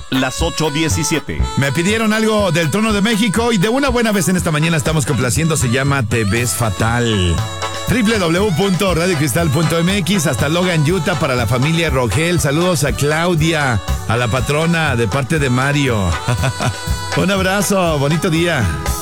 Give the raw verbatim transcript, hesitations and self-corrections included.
las ocho diecisiete. Me pidieron algo del Trono de México y de una buena vez en esta mañana estamos complaciendo. Se llama Te Ves Fatal. doble u doble u doble u punto radio cristal punto m x hasta Logan, Utah, para la familia Rogel. Saludos a Claudia, a la patrona de parte de Mario. Un abrazo, bonito día.